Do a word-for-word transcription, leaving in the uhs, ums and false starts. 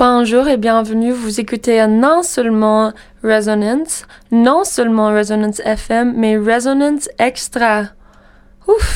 Bonjour et bienvenue. Vous écoutez non seulement Resonance, non seulement Resonance F M, mais Resonance Extra. Ouf!